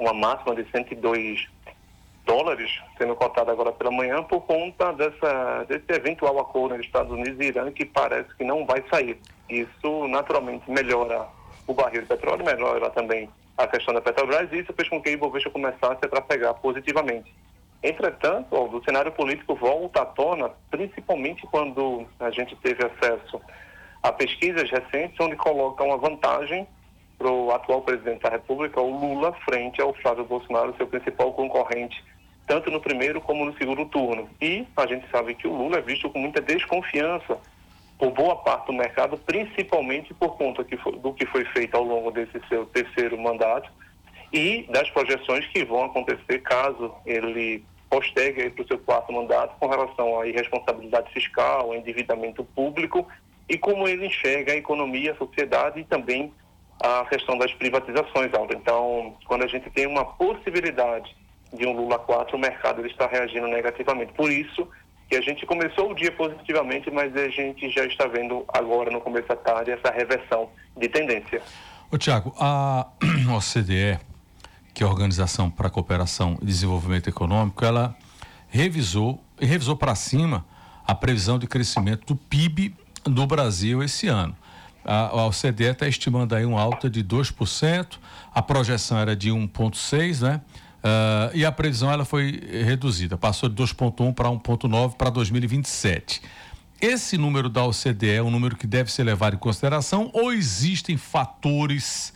uma máxima de $102, sendo cotada agora pela manhã por conta desse eventual acordo entre Estados Unidos e Irã, que parece que não vai sair. Isso naturalmente melhora o barril de petróleo, melhora também a questão da Petrobras, e isso fez com que o Ibovespa começasse a trafegar positivamente. Entretanto, o cenário político volta à tona, principalmente quando a gente teve acesso a pesquisas recentes onde colocam uma vantagem para o atual presidente da República, o Lula, frente ao Flávio Bolsonaro, seu principal concorrente, tanto no primeiro como no segundo turno. E a gente sabe que o Lula é visto com muita desconfiança por boa parte do mercado, principalmente por conta do que foi feito ao longo desse seu terceiro mandato e das projeções que vão acontecer caso ele postergue para o seu quarto mandato com relação à irresponsabilidade fiscal, ao endividamento público e como ele enxerga a economia, a sociedade e também a questão das privatizações, Aldo. Então, quando a gente tem uma possibilidade de um Lula 4, o mercado ele está reagindo negativamente. Por isso que a gente começou o dia positivamente, mas a gente já está vendo agora, no começo da tarde, essa reversão de tendência. Ô Tiago, a OCDE, que é a Organização para a Cooperação e Desenvolvimento Econômico, ela revisou para cima a previsão de crescimento do PIB do Brasil esse ano. A OCDE está estimando aí uma alta de 2%, a projeção era de 1,6%, né? E a previsão ela foi reduzida, passou de 2,1 para 1,9 para 2027. Esse número da OCDE é um número que deve ser levado em consideração ou existem fatores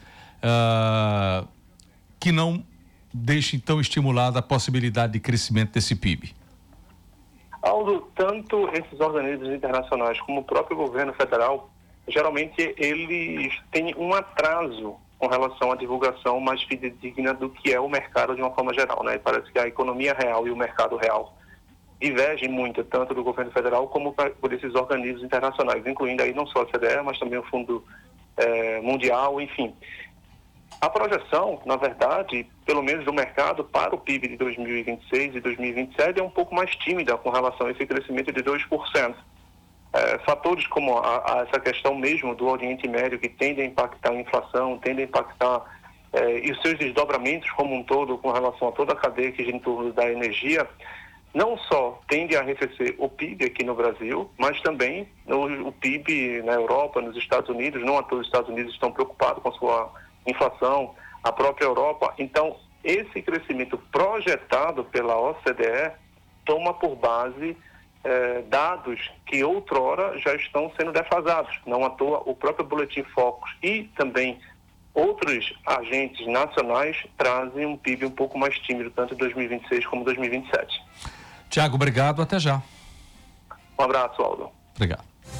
que não deixem tão estimulada a possibilidade de crescimento desse PIB? Aldo, tanto esses organismos internacionais como o próprio governo federal, geralmente eles têm um atraso com relação à divulgação mais fidedigna do que é o mercado de uma forma geral, né? Parece que a economia real e o mercado real divergem muito, tanto do governo federal como por esses organismos internacionais, incluindo aí não só a OCDE, mas também o Fundo Mundial, enfim. A projeção, na verdade, pelo menos do mercado, para o PIB de 2026 e 2027 é um pouco mais tímida com relação a esse crescimento de 2%. Fatores como essa questão mesmo do Oriente Médio, que tende a impactar a inflação, tende a impactar e os seus desdobramentos como um todo com relação a toda a cadeia que gira em torno da energia, não só tende a arrefecer o PIB aqui no Brasil, mas também o PIB na Europa, nos Estados Unidos. Não a todos os Estados Unidos estão preocupados com a sua inflação, a própria Europa. Então, esse crescimento projetado pela OCDE toma por base dados que outrora já estão sendo defasados. Não à toa, o próprio Boletim Focus e também outros agentes nacionais trazem um PIB um pouco mais tímido, tanto em 2026 como 2027. Tiago, obrigado. Até já. Um abraço, Aldo. Obrigado.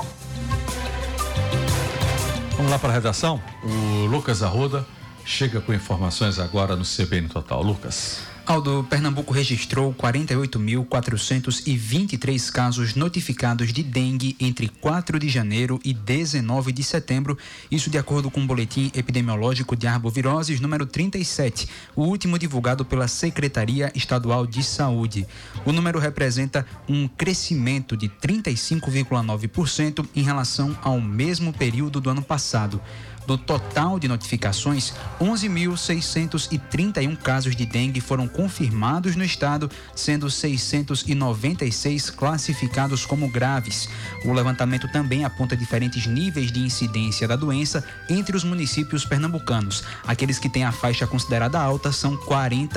Vamos lá para a redação? O Lucas Arruda chega com informações agora no CBN Total. Lucas. Aldo, Pernambuco registrou 48.423 casos notificados de dengue entre 4 de janeiro e 19 de setembro, isso de acordo com o Boletim Epidemiológico de Arboviroses número 37, o último divulgado pela Secretaria Estadual de Saúde. O número representa um crescimento de 35,9% em relação ao mesmo período do ano passado. Do total de notificações, 11.631 casos de dengue foram confirmados no estado, sendo 696 classificados como graves. O levantamento também aponta diferentes níveis de incidência da doença entre os municípios pernambucanos. Aqueles que têm a faixa considerada alta são 40